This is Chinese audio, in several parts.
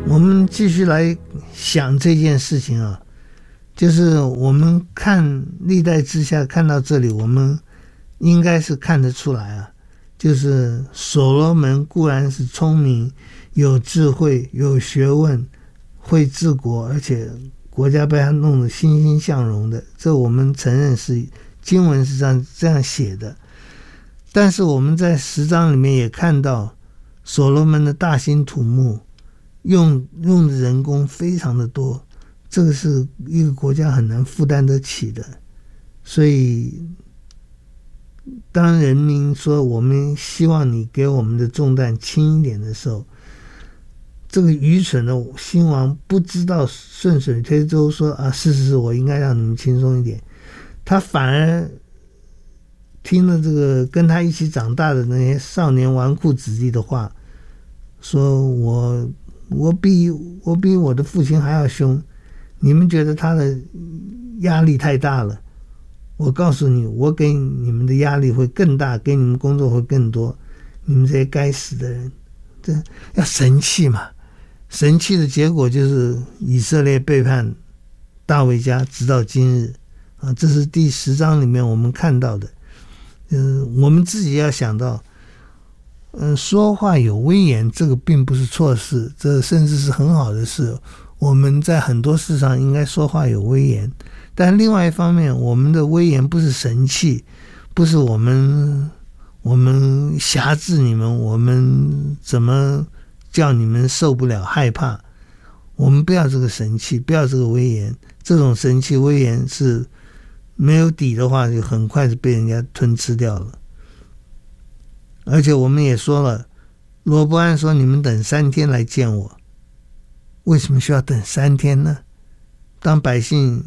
我们继续来想这件事情啊，就是我们看历代志下看到这里，我们应该是看得出来啊，就是所罗门固然是聪明、有智慧、有学问、会治国，而且国家被他弄得欣欣向荣的，这我们承认是经文是这样写的。但是我们在10章里面也看到所罗门的大兴土木，用的人工非常的多，这个是一个国家很难负担得起的。所以当人民说我们希望你给我们的重担轻一点的时候，这个愚蠢的新王不知道顺水推舟说啊，是我应该让你们轻松一点，他反而听了这个跟他一起长大的那些少年纨绔子弟的话，说我比我的父亲还要凶，你们觉得他的压力太大了，我告诉你，我给你们的压力会更大，给你们工作会更多，你们这些该死的人，这要神气嘛。神气的结果就是以色列背叛大卫家，直到今日啊，这是第10章里面我们看到的。我们自己要想到，说话有威严，这个并不是错事，这甚至是很好的事。我们在很多事上应该说话有威严，但另外一方面，我们的威严不是神气，不是我们辖制你们，我们怎么叫你们受不了害怕，我们不要这个神气，不要这个威严，这种神气威严是没有底的话，就很快就被人家吞吃掉了。而且我们也说了，罗波安说你们等3天来见我，为什么需要等3天呢？当百姓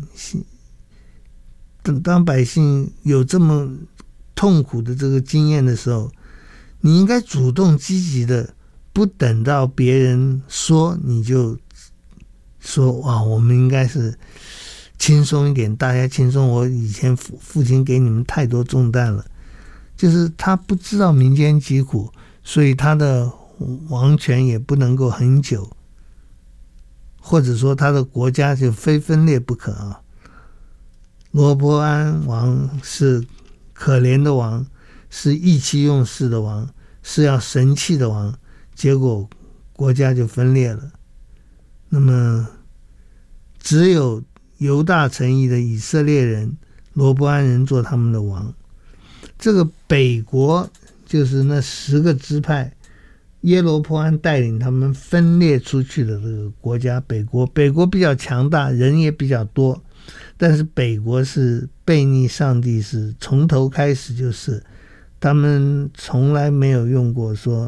有这么痛苦的这个经验的时候，你应该主动积极的，不等到别人说你就说哇，我们应该是轻松一点，大家轻松，我以前父亲给你们太多重担了。就是他不知道民间疾苦，所以他的王权也不能够很久，或者说他的国家就非分裂不可啊。罗波安王是可怜的王，是意气用事的王，是要神气的王，结果国家就分裂了。那么只有犹大城邑的以色列人，罗波安人做他们的王。这个北国就是那10个支派，耶罗波安带领他们分裂出去的这个国家，北国比较强大，人也比较多，但是北国是悖逆上帝，是从头开始，就是他们从来没有用过说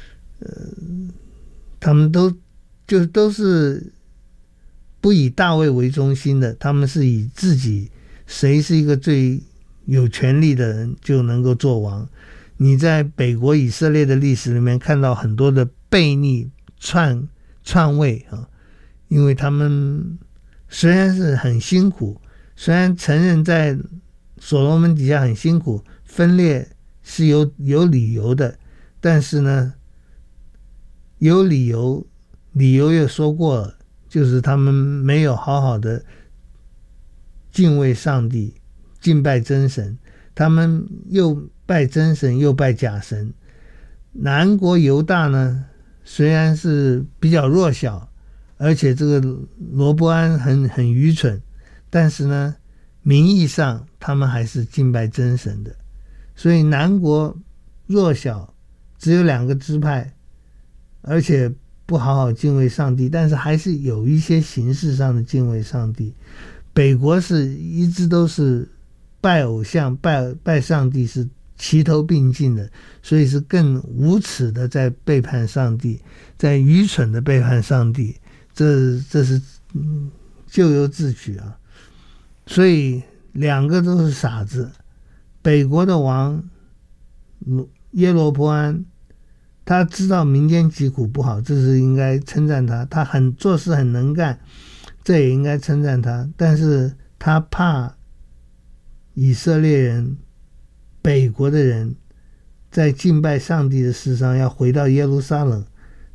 他们都是不以大卫为中心的，他们是以自己谁是一个最有权力的人就能够做王。你在北国以色列的历史里面看到很多的悖逆篡位啊，因为他们虽然是很辛苦，虽然承认在所罗门底下很辛苦，分裂是有理由的，但是呢，有理由也说过了，就是他们没有好好的敬畏上帝，敬拜真神，他们又拜真神又拜假神。南国犹大呢，虽然是比较弱小，而且这个罗波安很愚蠢，但是呢，名义上他们还是敬拜真神的。所以南国弱小，只有2个支派，而且不好好敬畏上帝，但是还是有一些形式上的敬畏上帝。北国是一直都是拜偶像拜上帝是齐头并进的，所以是更无耻的在背叛上帝，在愚蠢的背叛上帝，这是咎由自取啊。所以2个都是傻子。北国的王耶罗波安，他知道民间疾苦不好，这是应该称赞他，他做事很能干，这也应该称赞他。但是他怕以色列人，北国的人在敬拜上帝的事上要回到耶路撒冷，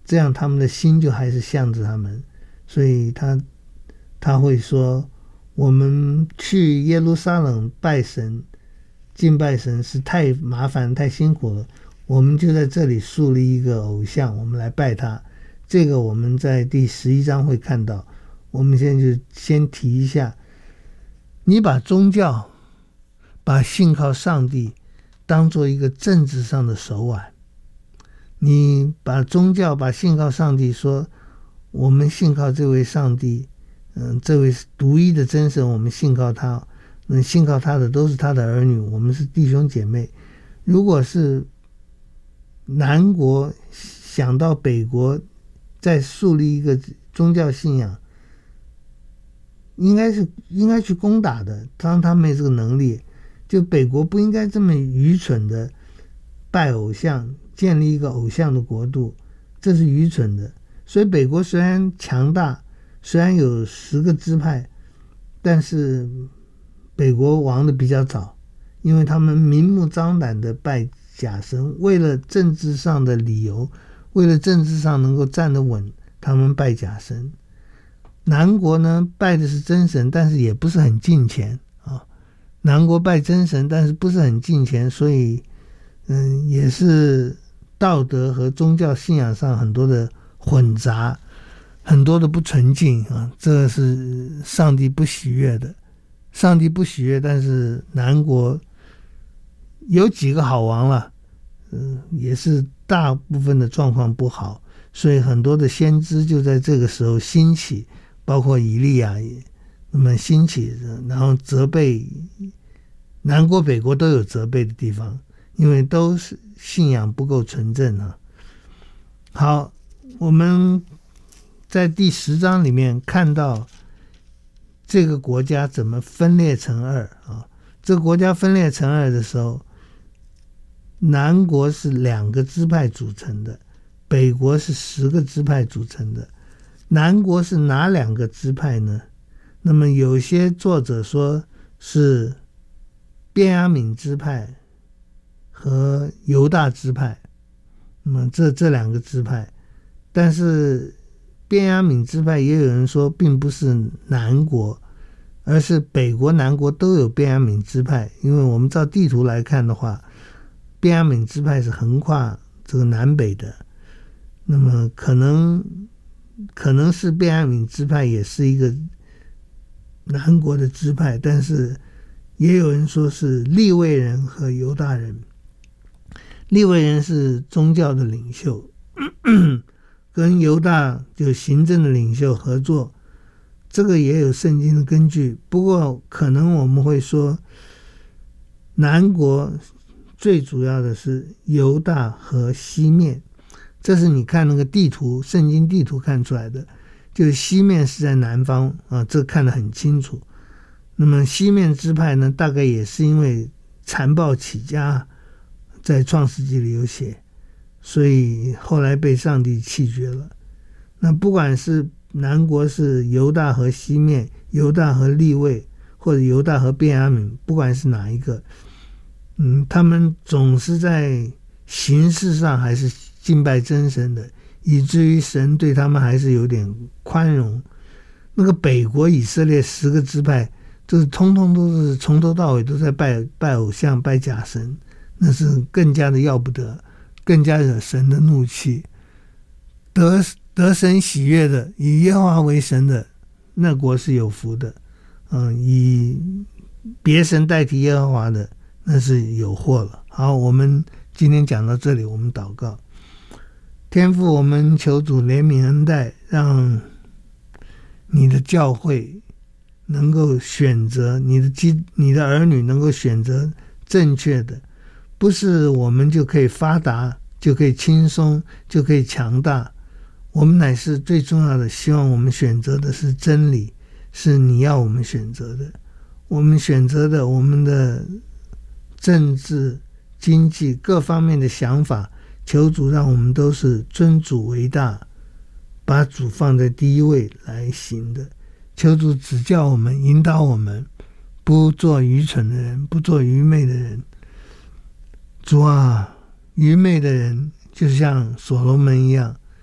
这样他们的心就还是向着他们，所以他会说，我们去耶路撒冷拜神敬拜神是太麻烦太辛苦了，我们就在这里树立一个偶像，我们来拜他。这个我们在第11章会看到。我们现在就先提一下，你把宗教把信靠上帝当做一个政治上的手腕，你把宗教把信靠上帝说，我们信靠这位上帝，这位独一的真神，我们信靠他，信靠他的都是他的儿女，我们是弟兄姐妹。如果是南国想到北国再树立一个宗教信仰，应该去攻打的，当他没这个能力，就北国不应该这么愚蠢的拜偶像，建立一个偶像的国度，这是愚蠢的。所以北国虽然强大，虽然有10个支派，但是北国亡的比较早，因为他们明目张胆的拜假神，为了政治上的理由，为了政治上能够站得稳，他们拜假神。南国呢，拜的是真神，但是也不是很敬虔啊。南国拜真神，但是不是很敬虔，所以也是道德和宗教信仰上很多的混杂，很多的不纯净啊，这是上帝不喜悦的。上帝不喜悦，但是南国有几个好王了，也是大部分的状况不好，所以很多的先知就在这个时候兴起，包括以利亚，那么兴起，然后责备南国北国都有责备的地方，因为都是信仰不够纯正啊。好，我们在第10章里面看到这个国家怎么分裂成2啊？这个国家分裂成2的时候，南国是2个支派组成的，北国是10个支派组成的。南国是哪2个支派呢？那么有些作者说是便雅悯支派和犹大支派，那么这2个支派，但是便雅悯支派也有人说并不是南国，而是北国南国都有便雅悯支派，因为我们照地图来看的话，便雅悯支派是横跨这个南北的，那么可能是便雅悯支派也是一个南国的支派，但是也有人说是利未人和犹大人。利未人是宗教的领袖，跟犹大就行政的领袖合作，这个也有圣经的根据。不过可能我们会说，南国最主要的是犹大和西面，这是你看那个地图，圣经地图看出来的，就是西面是在南方啊，这看得很清楚。那么西面支派呢，大概也是因为残暴起家，在创世纪里有写，所以后来被上帝弃绝了。那不管是南国是犹大和西面，犹大和利未，或者犹大和便雅悯，不管是哪一个，他们总是在形式上还是敬拜真神的，以至于神对他们还是有点宽容。那个北国以色列10个支派，就是通通都是从头到尾都在拜偶像，拜假神，那是更加的要不得，更加惹神的怒气。得神喜悦的，以耶和华为神的，那国是有福的。以别神代替耶和华的，那是有祸了。好，我们今天讲到这里，我们祷告。天父，我们求主怜悯恩待，让你的教会能够选择你的儿女，能够选择正确的，不是我们就可以发达，就可以轻松，就可以强大。我们乃是最重要的，希望我们选择的是真理，是你要我们选择的。我们选择的，我们的政治、经济各方面的想法，求主让我们都是尊主为大，把主放在第一位来行的。求主指教我们，引导我们，不做愚蠢的人，不做愚昧的人。主啊，愚昧的人就像所罗门一样，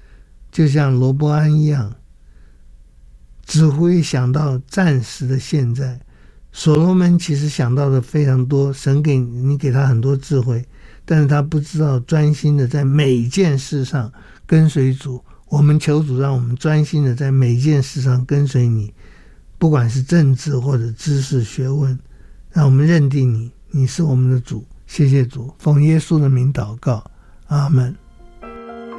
就像罗波安一样，只会想到暂时的现在。所罗门其实想到的非常多，神给他很多智慧，但是他不知道专心的在每一件事上跟随主。我们求主让我们专心的在每一件事上跟随你，不管是政治或者知识学问，让我们认定你是我们的主。谢谢主，奉耶稣的名祷告，阿们。